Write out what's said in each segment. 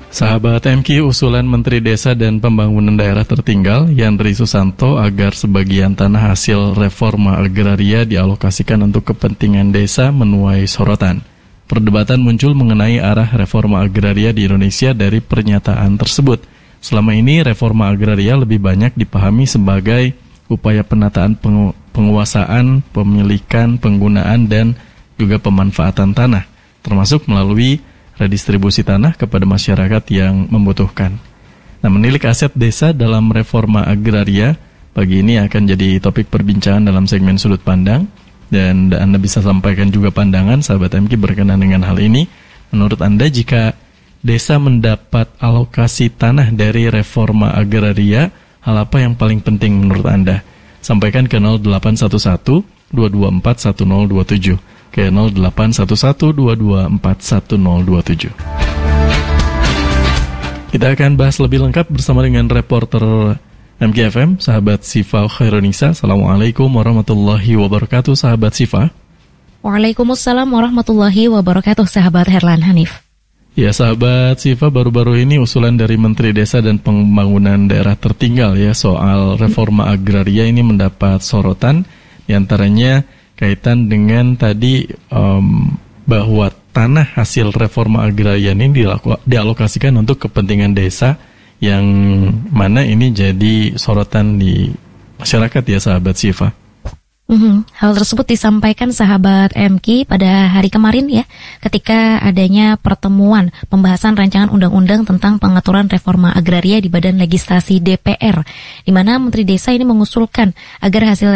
Sahabat MQ, usulan Menteri Desa dan Pembangunan Daerah Tertinggal Yandri Susanto agar sebagian tanah hasil reforma agraria dialokasikan untuk kepentingan desa menuai sorotan. Perdebatan muncul mengenai arah reforma agraria di Indonesia dari pernyataan tersebut. Selama ini reforma agraria lebih banyak dipahami sebagai upaya penataan penguasaan, pemilikan, penggunaan, dan juga pemanfaatan tanah, termasuk melalui redistribusi tanah kepada masyarakat yang membutuhkan. Nah, menilik aset desa dalam reforma agraria pagi ini akan jadi topik perbincangan dalam segmen Sudut Pandang, dan Anda bisa sampaikan juga pandangan sahabat MQ berkenaan dengan hal ini. Menurut Anda, jika desa mendapat alokasi tanah dari reforma agraria, hal apa yang paling penting menurut Anda? Sampaikan ke 0811 224 1027. Ke 0811-224-1027. Kita akan bahas lebih lengkap bersama dengan reporter MKFM, sahabat Sifa Khairunisa. Assalamualaikum warahmatullahi wabarakatuh, sahabat Sifa. Waalaikumsalam warahmatullahi wabarakatuh, sahabat Herlan Hanif. Ya, sahabat Sifa, baru-baru ini usulan dari Menteri Desa dan Pembangunan Daerah Tertinggal ya soal reforma agraria ini mendapat sorotan, diantaranya kaitan dengan tadi bahwa tanah hasil reforma agraria ini dialokasikan untuk kepentingan desa, yang mana ini jadi sorotan di masyarakat ya sahabat Sifa. Hal tersebut disampaikan sahabat MQ pada hari kemarin ya, ketika adanya pertemuan pembahasan rancangan undang-undang tentang pengaturan reforma agraria di Badan Legislasi DPR, di mana Menteri Desa ini mengusulkan agar hasil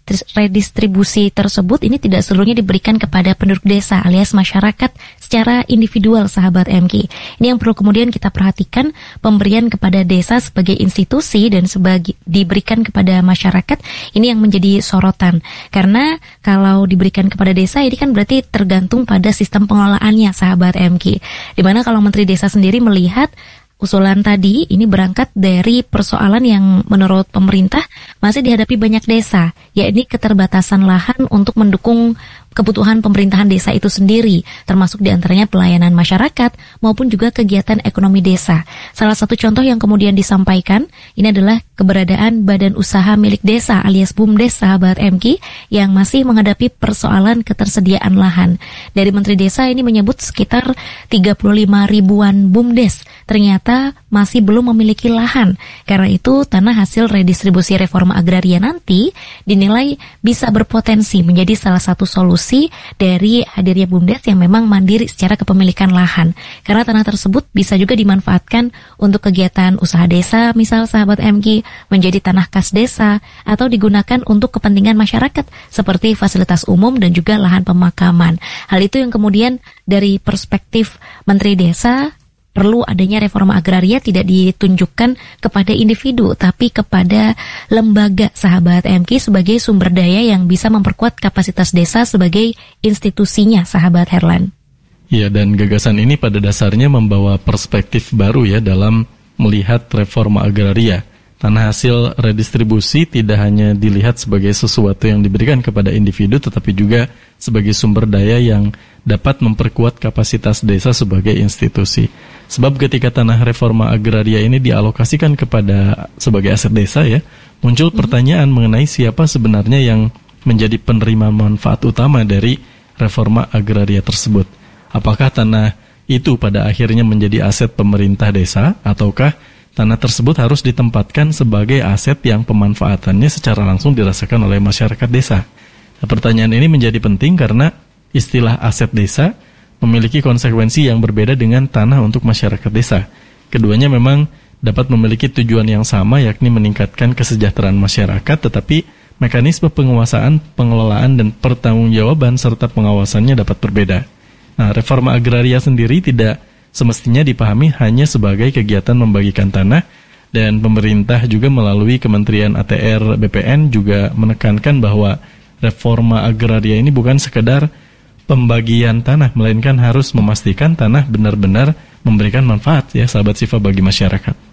redistribusi tersebut ini tidak seluruhnya diberikan kepada penduduk desa alias masyarakat secara individual, sahabat MQ. Ini yang perlu kemudian kita perhatikan, pemberian kepada desa sebagai institusi dan diberikan kepada masyarakat, ini yang menjadi sorotan. Karena kalau diberikan kepada desa ini kan berarti tergantung pada sistem pengelolaannya, sahabat MQ. Dimana kalau Menteri Desa sendiri melihat usulan tadi ini berangkat dari persoalan yang menurut pemerintah masih dihadapi banyak desa, yakni keterbatasan lahan untuk mendukung kebutuhan pemerintahan desa itu sendiri, termasuk diantaranya pelayanan masyarakat maupun juga kegiatan ekonomi desa. Salah satu contoh yang kemudian disampaikan ini adalah keberadaan badan usaha milik desa alias BUMDes, sahabat MQ, yang masih menghadapi persoalan ketersediaan lahan. Dari Menteri Desa ini menyebut sekitar 35 ribuan BUMDes ternyata masih belum memiliki lahan. Karena itu tanah hasil redistribusi reforma agraria nanti dinilai bisa berpotensi menjadi salah satu solusi dari hadirnya BUMDes yang memang mandiri secara kepemilikan lahan. Karena tanah tersebut bisa juga dimanfaatkan untuk kegiatan usaha desa, misal sahabat MQ, menjadi tanah kas desa, atau digunakan untuk kepentingan masyarakat seperti fasilitas umum dan juga lahan pemakaman. Hal itu yang kemudian dari perspektif Menteri Desa, perlu adanya reforma agraria tidak ditunjukkan kepada individu, tapi kepada lembaga, sahabat MQ, sebagai sumber daya yang bisa memperkuat kapasitas desa sebagai institusinya, sahabat Herlan. Ya, dan gagasan ini pada dasarnya membawa perspektif baru ya dalam melihat reforma agraria. Tanah hasil redistribusi tidak hanya dilihat sebagai sesuatu yang diberikan kepada individu, tetapi juga sebagai sumber daya yang dapat memperkuat kapasitas desa sebagai institusi. Sebab ketika tanah reforma agraria ini dialokasikan sebagai aset desa ya, muncul pertanyaan mengenai siapa sebenarnya yang menjadi penerima manfaat utama dari reforma agraria tersebut. Apakah tanah itu pada akhirnya menjadi aset pemerintah desa, ataukah tanah tersebut harus ditempatkan sebagai aset yang pemanfaatannya secara langsung dirasakan oleh masyarakat desa? Nah, pertanyaan ini menjadi penting karena istilah aset desa memiliki konsekuensi yang berbeda dengan tanah untuk masyarakat desa. Keduanya memang dapat memiliki tujuan yang sama, yakni meningkatkan kesejahteraan masyarakat, tetapi mekanisme penguasaan, pengelolaan, dan pertanggungjawaban serta pengawasannya dapat berbeda. Nah, reforma agraria sendiri tidak semestinya dipahami hanya sebagai kegiatan membagikan tanah, dan pemerintah juga melalui Kementerian ATR BPN juga menekankan bahwa reforma agraria ini bukan sekedar pembagian tanah, melainkan harus memastikan tanah benar-benar memberikan manfaat ya sahabat Sifa bagi masyarakat.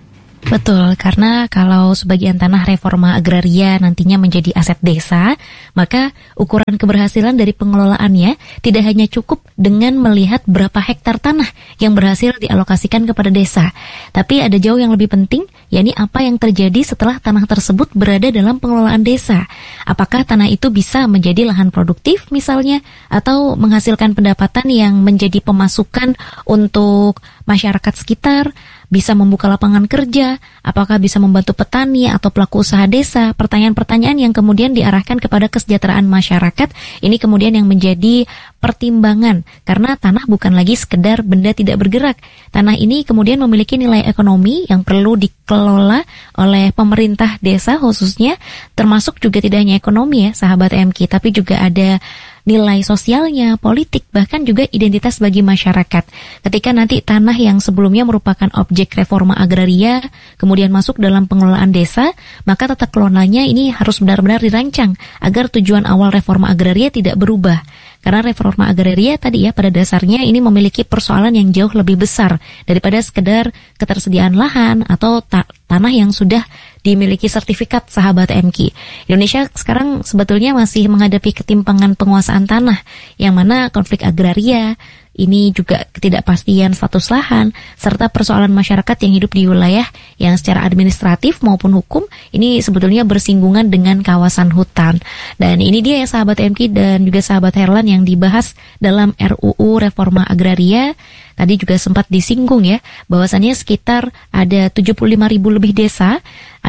Betul, karena kalau sebagian tanah reforma agraria nantinya menjadi aset desa, maka ukuran keberhasilan dari pengelolaannya tidak hanya cukup dengan melihat berapa hektar tanah yang berhasil dialokasikan kepada desa, tapi ada jauh yang lebih penting, yakni apa yang terjadi setelah tanah tersebut berada dalam pengelolaan desa. Apakah tanah itu bisa menjadi lahan produktif misalnya, atau menghasilkan pendapatan yang menjadi pemasukan untuk masyarakat sekitar, bisa membuka lapangan kerja, apakah bisa membantu petani atau pelaku usaha desa. Pertanyaan-pertanyaan yang kemudian diarahkan kepada kesejahteraan masyarakat, ini kemudian yang menjadi pertimbangan, karena tanah bukan lagi sekedar benda tidak bergerak. Tanah ini kemudian memiliki nilai ekonomi yang perlu dikelola oleh pemerintah desa khususnya, termasuk juga tidak hanya ekonomi ya sahabat MK, tapi juga ada nilai sosialnya, politik, bahkan juga identitas bagi masyarakat. Ketika nanti tanah yang sebelumnya merupakan objek reforma agraria kemudian masuk dalam pengelolaan desa, maka tata kelolanya ini harus benar-benar dirancang agar tujuan awal reforma agraria tidak berubah. Karena reforma agraria tadi ya pada dasarnya ini memiliki persoalan yang jauh lebih besar daripada sekedar ketersediaan lahan atau tanah yang sudah dimiliki sertifikat sahabat MK. Indonesia sekarang sebetulnya masih menghadapi ketimpangan penguasaan tanah, yang mana konflik agraria, ini juga ketidakpastian status lahan, serta persoalan masyarakat yang hidup di wilayah yang secara administratif maupun hukum ini sebetulnya bersinggungan dengan kawasan hutan. Dan ini dia ya sahabat MK dan juga sahabat Herlan yang dibahas dalam RUU Reforma Agraria. Tadi juga sempat disinggung ya, bahwasannya sekitar ada 75.000 lebih desa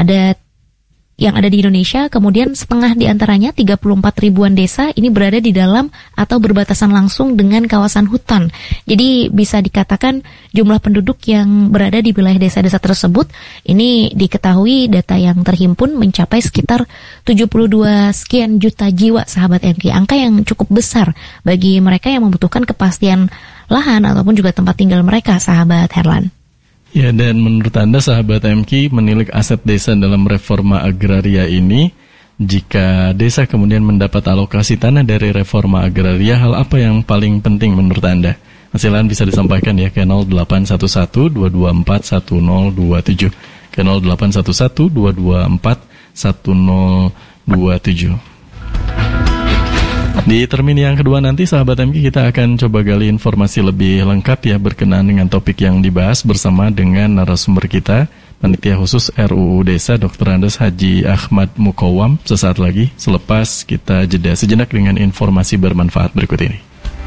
yang ada di Indonesia, kemudian setengah di antaranya 34 ribuan desa ini berada di dalam atau berbatasan langsung dengan kawasan hutan. Jadi bisa dikatakan jumlah penduduk yang berada di wilayah desa-desa tersebut ini diketahui data yang terhimpun mencapai sekitar 72 sekian juta jiwa sahabat MK. Angka yang cukup besar bagi mereka yang membutuhkan kepastian lahan ataupun juga tempat tinggal mereka sahabat Herlan. Ya, dan menurut Anda sahabat MK, menilik aset desa dalam reforma agraria ini, jika desa kemudian mendapat alokasi tanah dari reforma agraria, hal apa yang paling penting menurut Anda? Silakan bisa disampaikan ya ke 0811-224-1027, ke 0811-224-1027. Di termin yang kedua nanti sahabat MK kita akan coba gali informasi lebih lengkap ya berkenaan dengan topik yang dibahas bersama dengan narasumber kita, Panitia Khusus RUU Desa Dr. Andes Haji Ahmad Mukawam, sesaat lagi selepas kita jeda sejenak dengan informasi bermanfaat berikut ini.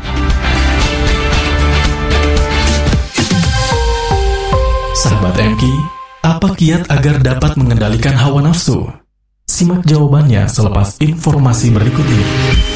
Sahabat MK, apa kiat agar dapat mengendalikan hawa nafsu? Simak jawabannya selepas informasi berikut ini.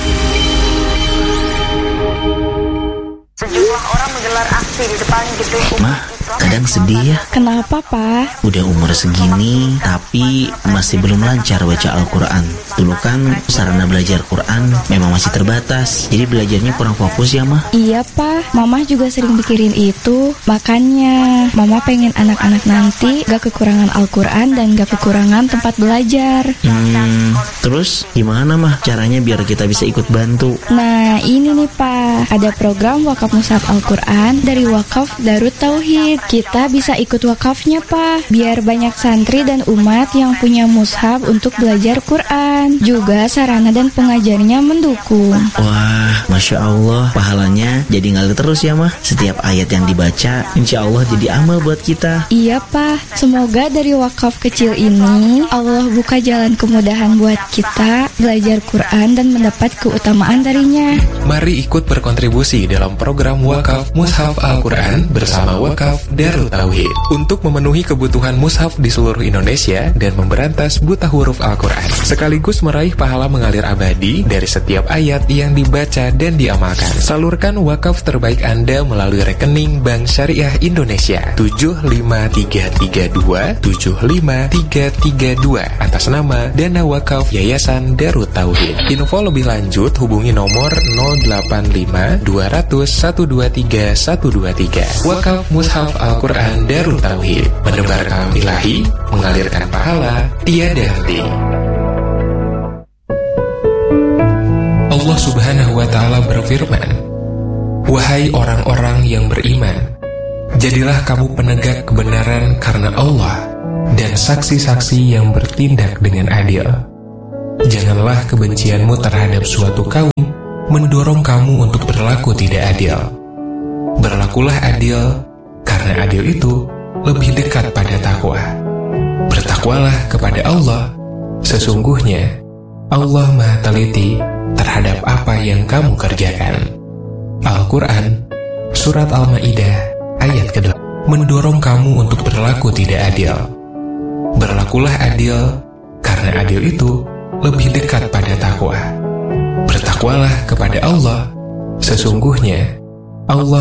Sejumlah orang menggelar aksi di depan gedung Mah, kadang sedih ya. Kenapa, Pak? Udah umur segini, tapi masih belum lancar baca Al-Quran. Dulu kan sarana belajar Quran memang masih terbatas, jadi belajarnya kurang fokus ya, Mah. Iya, Pak. Mama juga sering pikirin itu. Makanya, Mama pengen anak-anak nanti gak kekurangan Al-Quran dan gak kekurangan tempat belajar. Terus gimana, Mah, caranya biar kita bisa ikut bantu? Nah, ini nih, Pak. Ada program wakaf mushaf Al-Quran dari Wakaf Darut Tauhid. Kita bisa ikut wakafnya, Pak, biar banyak santri dan umat yang punya mushaf untuk belajar Quran. Juga sarana dan pengajarnya mendukung. Wah, Masya Allah, pahalanya jadi ngalir terus ya, Mah. Setiap ayat yang dibaca, insya Allah jadi amal buat kita. Iya, Pak. Semoga dari wakaf kecil ini Allah buka jalan kemudahan buat kita belajar Quran dan mendapat keutamaan darinya. Mari ikut berkontribusi dalam program Wakaf Mushaf Al-Quran bersama Wakaf Darut Tauhid untuk memenuhi kebutuhan mushaf di seluruh Indonesia dan memberantas buta huruf Al-Quran, sekaligus meraih pahala mengalir abadi dari setiap ayat yang dibaca dan diamalkan. Salurkan wakaf terbaik Anda melalui rekening Bank Syariah Indonesia 75332 atas nama Dana Wakaf Yayasan Darut Tauhid. Info lebih lanjut hubungi nomor 085 200 123 123. Wakaf Mushaf Al-Quran Darut Tauhid, menebar kalam ilahi, mengalirkan pahala tiada henti. Allah Subhanahu wa Ta'ala berfirman, "Wahai orang-orang yang beriman, jadilah kamu penegak kebenaran karena Allah, dan saksi-saksi yang bertindak dengan adil. Janganlah kebencianmu terhadap suatu kaum mendorong kamu untuk berlaku tidak adil. Berlakulah adil, karena adil itu lebih dekat pada takwa. Bertakwalah kepada Allah, sesungguhnya Allah Maha Teliti terhadap apa yang kamu kerjakan. Al-Quran, Surat Al-Ma'idah, ayat ke-8, mendorong kamu untuk berlaku tidak adil. Berlakulah adil, karena adil itu lebih dekat pada takwa. Bertakwalah kepada Allah, sesungguhnya Allah